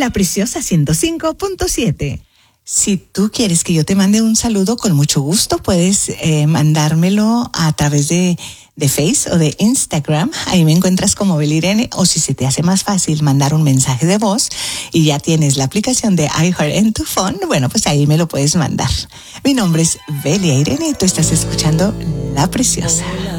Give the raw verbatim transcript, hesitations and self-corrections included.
La Preciosa ciento cinco punto siete. Si tú quieres que yo te mande un saludo, con mucho gusto puedes eh, mandármelo a través de, de Face o de Instagram. Ahí me encuentras como Beli Irene, o si se te hace más fácil mandar un mensaje de voz y ya tienes la aplicación de iHeart en tu phone, bueno, pues ahí me lo puedes mandar. Mi nombre es Beli Irene y tú estás escuchando La Preciosa.